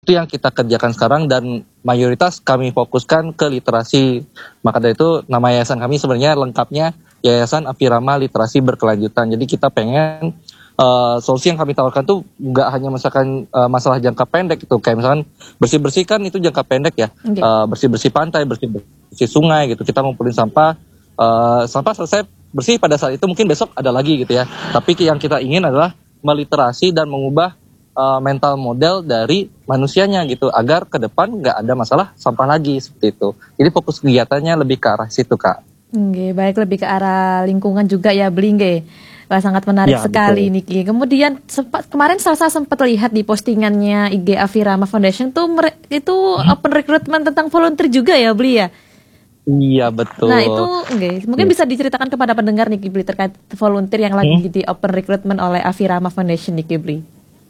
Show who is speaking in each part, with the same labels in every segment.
Speaker 1: Itu yang kita kerjakan sekarang dan mayoritas kami fokuskan ke literasi. Maka dari itu nama yayasan kami sebenarnya lengkapnya Yayasan Afirama Literasi Berkelanjutan. Jadi kita pengen solusi yang kami tawarkan tuh nggak hanya misalkan masalah jangka pendek itu, kayak misalkan bersih-bersih kan itu jangka pendek ya, bersih-bersih pantai, bersih-bersih sungai gitu, kita ngumpulin sampah, sampah selesai bersih pada saat itu mungkin besok ada lagi gitu ya. Tapi yang kita ingin adalah meliterasi dan mengubah mental model dari manusianya gitu, agar ke depan nggak ada masalah sampah lagi seperti itu. Jadi fokus kegiatannya lebih ke arah situ, Kak.
Speaker 2: Baik, lebih ke arah lingkungan juga ya, Bli. Wah, sangat menarik
Speaker 1: Ya,
Speaker 2: sekali
Speaker 1: betul.
Speaker 2: Niki. Kemudian kemarin saya sempat lihat di postingannya IG Afirama Foundation tuh itu open recruitment tentang volunteer juga ya, Bli ya.
Speaker 1: Iya, betul.
Speaker 2: Nah itu mungkin bisa diceritakan kepada pendengar Niki Bli terkait volunteer yang lagi di open recruitment oleh Afirama Foundation, Niki Bli.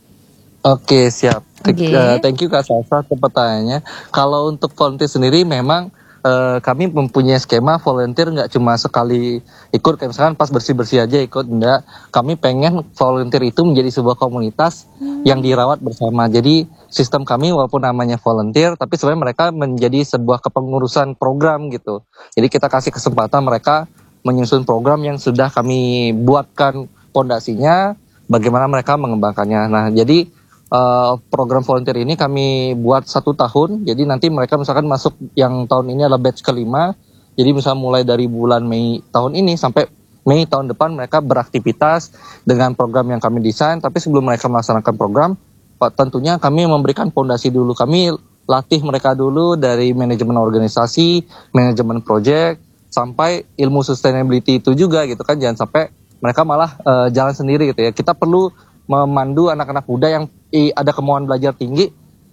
Speaker 1: Oke, siap. Thank you Kak Salsa untuk pertanyaannya. Kalau untuk volunteer sendiri memang kami mempunyai skema volunteer nggak cuma sekali ikut, kayak misalkan pas bersih-bersih aja ikut, enggak. Kami pengen volunteer itu menjadi sebuah komunitas yang dirawat bersama. Jadi sistem kami walaupun namanya volunteer, tapi sebenarnya mereka menjadi sebuah kepengurusan program gitu. Jadi kita kasih kesempatan mereka menyusun program yang sudah kami buatkan pondasinya, bagaimana mereka mengembangkannya. Nah, jadi program volunteer ini kami buat 1 tahun, jadi nanti mereka misalkan masuk yang tahun ini adalah batch kelima, jadi misalnya mulai dari bulan Mei tahun ini sampai Mei tahun depan mereka beraktivitas dengan program yang kami desain. Tapi sebelum mereka melaksanakan program, tentunya kami memberikan fondasi dulu, kami latih mereka dulu dari manajemen organisasi, manajemen project, sampai ilmu sustainability itu juga gitu kan, jangan sampai mereka malah jalan sendiri gitu ya. Kita perlu memandu anak-anak muda yang ada kemauan belajar tinggi,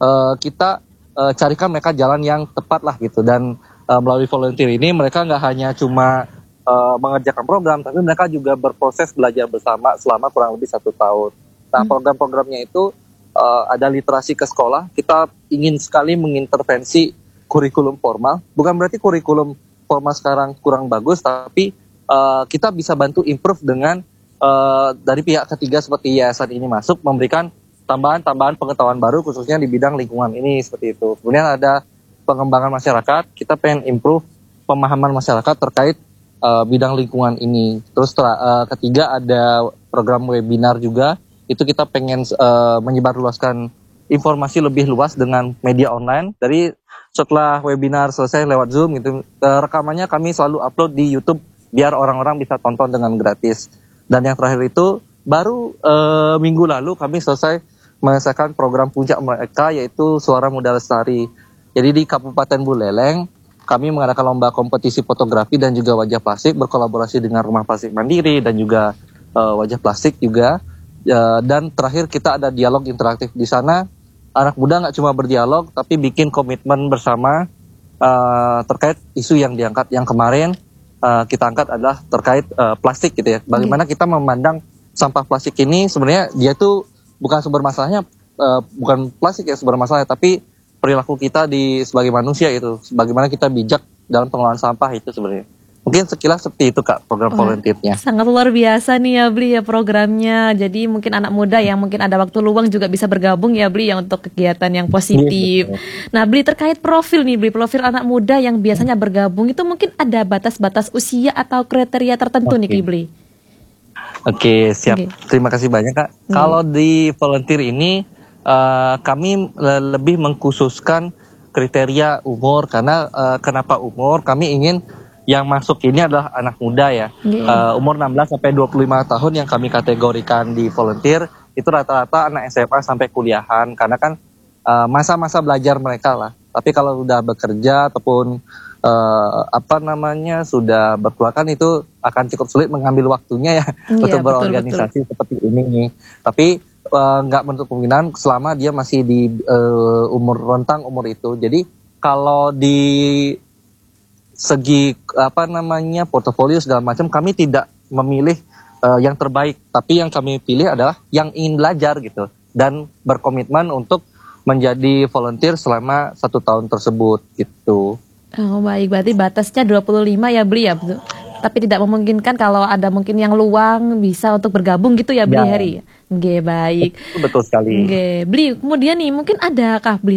Speaker 1: kita carikan mereka jalan yang tepat lah gitu. Dan melalui volunteer ini mereka nggak hanya cuma mengerjakan program, tapi mereka juga berproses belajar bersama selama kurang lebih 1 tahun. Nah, program-programnya itu ada literasi ke sekolah. Kita ingin sekali mengintervensi kurikulum formal, bukan berarti kurikulum formal sekarang kurang bagus, tapi kita bisa bantu improve dengan dari pihak ketiga seperti yayasan ini masuk, memberikan tambahan-tambahan pengetahuan baru khususnya di bidang lingkungan ini seperti itu. Kemudian ada pengembangan masyarakat, kita pengen improve pemahaman masyarakat terkait bidang lingkungan ini. Terus ketiga ada program webinar juga, itu kita pengen menyebarluaskan informasi lebih luas dengan media online. Dari setelah webinar selesai lewat Zoom gitu, rekamannya kami selalu upload di YouTube biar orang-orang bisa tonton dengan gratis. Dan yang terakhir itu baru minggu lalu kami selesai menyelesaikan program puncak mereka, yaitu Suara Muda Lestari. Jadi di Kabupaten Buleleng kami mengadakan lomba kompetisi fotografi dan juga wajah plastik, berkolaborasi dengan Rumah Plastik Mandiri dan juga wajah plastik juga. Dan terakhir kita ada dialog interaktif di sana. Anak muda nggak cuma berdialog, tapi bikin komitmen bersama terkait isu yang diangkat. Yang kemarin kita angkat adalah terkait plastik gitu ya. Bagaimana kita memandang sampah plastik ini, sebenarnya dia tuh bukan sumber masalahnya, bukan plastik ya sumber masalahnya, tapi perilaku kita sebagai manusia itu. Bagaimana kita bijak dalam pengelolaan sampah itu sebenarnya. Mungkin sekilas seperti itu Kak program volunteernya.
Speaker 2: Sangat luar biasa nih ya Bli ya programnya. Jadi mungkin anak muda yang mungkin ada waktu luang juga bisa bergabung ya Bli ya untuk kegiatan yang positif. Nah Bli, terkait profil nih Bli, profil anak muda yang biasanya bergabung itu mungkin ada batas-batas usia atau kriteria tertentu nih Bli?
Speaker 1: Oke, siap. Terima kasih banyak Kak. Kalau di volunteer ini kami lebih mengkhususkan kriteria umur, karena kenapa umur? Kami ingin yang masuk ini adalah anak muda ya, umur 16 sampai 25 tahun yang kami kategorikan di volunteer, itu rata-rata anak SMA sampai kuliahan, karena kan masa-masa belajar mereka lah. Tapi kalau sudah bekerja ataupun sudah berkeluarga, itu akan cukup sulit mengambil waktunya ya untuk berorganisasi seperti ini. Tapi nggak menutup kemungkinan selama dia masih di rentang umur itu. Jadi kalau di segi portofolio segala macam, kami tidak memilih yang terbaik, tapi yang kami pilih adalah yang ingin belajar gitu dan berkomitmen untuk menjadi volunteer selama 1 tahun tersebut gitu.
Speaker 2: Oh baik, berarti batasnya 25 ya Bli ya, betul. Tapi tidak memungkinkan kalau ada mungkin yang luang bisa untuk bergabung gitu ya Bli Heri. Baik.
Speaker 1: Betul sekali.
Speaker 2: Bli, kemudian nih mungkin adakah Bli